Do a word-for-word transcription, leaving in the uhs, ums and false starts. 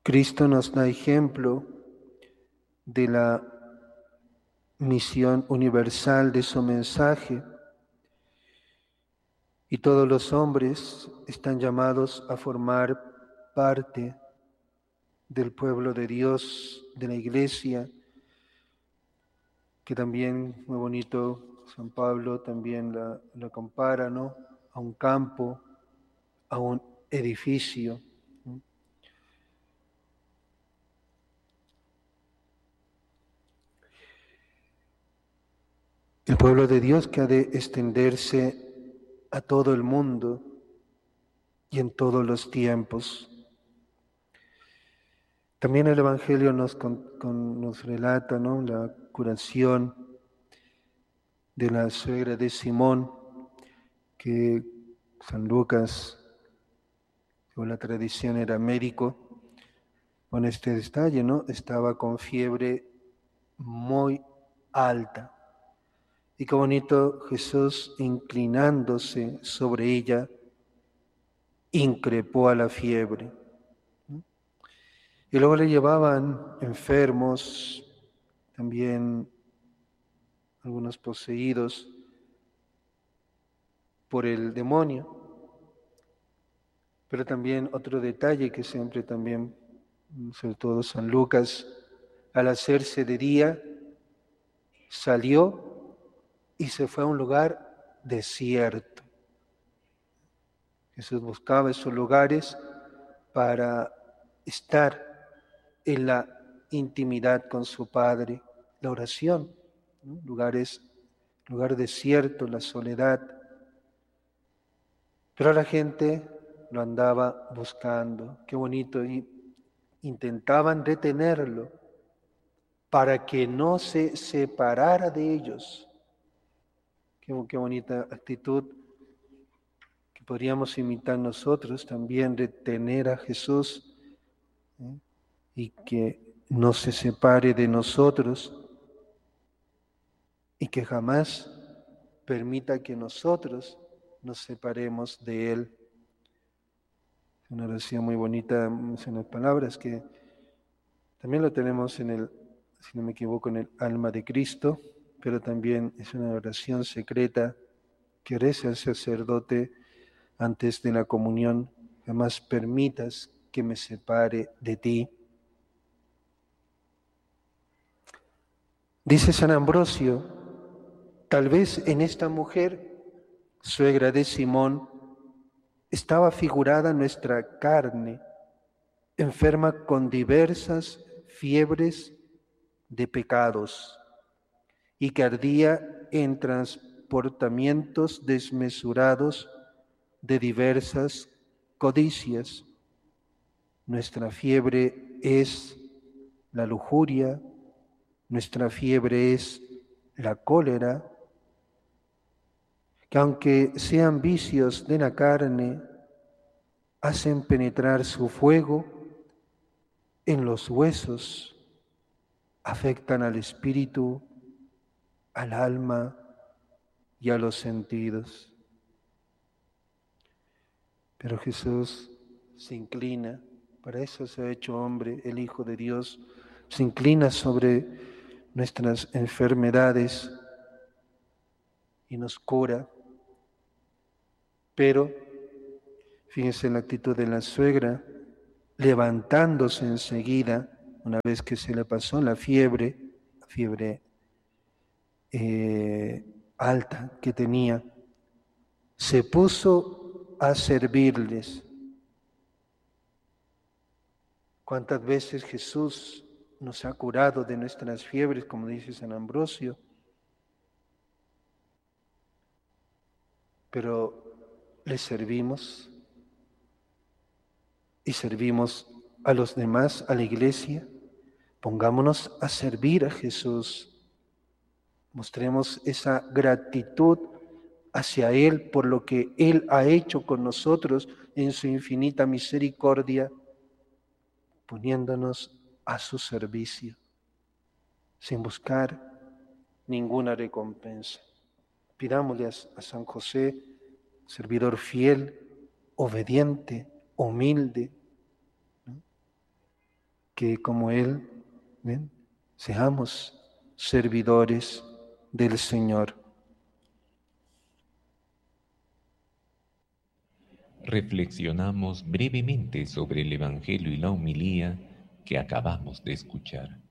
Cristo nos da ejemplo de la misión universal de su mensaje y todos los hombres están llamados a formar parte del pueblo de Dios, de la iglesia, que también, muy bonito, San Pablo también la, la compara, ¿no?, a un campo, a un edificio. El pueblo de Dios que ha de extenderse a todo el mundo y en todos los tiempos. También el Evangelio nos, con, con, nos relata, ¿no?, la curación de la suegra de Simón, que San Lucas, según la tradición, era médico. Con este detalle, ¿no?, estaba con fiebre muy alta. Y qué bonito, Jesús, inclinándose sobre ella, increpó a la fiebre. Y luego le llevaban enfermos, también algunos poseídos por el demonio. Pero también otro detalle que siempre también, sobre todo San Lucas, al hacerse de día, salió y se fue a un lugar desierto. Jesús buscaba esos lugares para estar en la intimidad con su Padre, la oración, ¿no?, lugares, lugar desierto, la soledad. Pero la gente lo andaba buscando, qué bonito, y intentaban detenerlo para que no se separara de ellos. Qué, qué bonita actitud que podríamos imitar nosotros también, de tener a Jesús, ¿eh?, y que no se separe de nosotros y que jamás permita que nosotros nos separemos de Él. Una oración muy bonita, en las palabras que también lo tenemos en el, si no me equivoco, en el Alma de Cristo, pero también es una oración secreta que reza el sacerdote antes de la comunión: jamás permitas que me separe de ti. Dice San Ambrosio, tal vez en esta mujer, suegra de Simón, estaba figurada nuestra carne, enferma con diversas fiebres de pecados, y que ardía en transportamientos desmesurados de diversas codicias. Nuestra fiebre es la lujuria, nuestra fiebre es la cólera, que aunque sean vicios de la carne, hacen penetrar su fuego en los huesos, afectan al espíritu, al alma y a los sentidos. Pero Jesús se inclina, para eso se ha hecho hombre, el Hijo de Dios, se inclina sobre nuestras enfermedades y nos cura. Pero fíjense en la actitud de la suegra, levantándose enseguida, una vez que se le pasó la fiebre, la fiebre eh, alta que tenía, se puso a servirles. ¿Cuántas veces Jesús nos ha curado de nuestras fiebres, como dice San Ambrosio? Pero le servimos y servimos a los demás, a la iglesia. Pongámonos a servir a Jesús. Mostremos esa gratitud hacia Él por lo que Él ha hecho con nosotros en su infinita misericordia, poniéndonos a su servicio, sin buscar ninguna recompensa. Pidámosle a San José, servidor fiel, obediente, humilde, ¿no?, que como Él, ¿ven? Seamos servidores del Señor. Reflexionamos brevemente sobre el Evangelio y la homilía que acabamos de escuchar.